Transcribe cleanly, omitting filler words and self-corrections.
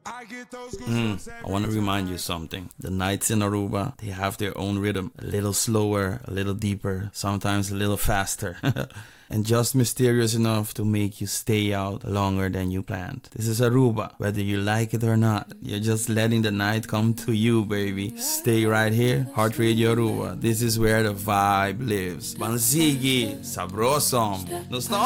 I want to remind you something. The nights in Aruba, they have their own rhythm. A little slower, a little deeper, sometimes a little faster. And just mysterious enough to make you stay out longer than you planned. This is Aruba. Whether you like it or not, you're just letting the night come to you, baby. Stay right here. Heart Radio Aruba. This is where the vibe lives. Bansigi, sabrosom. Nos